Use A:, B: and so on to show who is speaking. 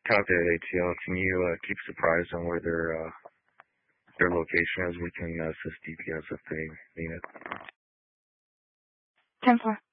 A: Copy that, ATL. Can you keep surprised on where their location is? We can assist DPS if they need it.
B: 10-4.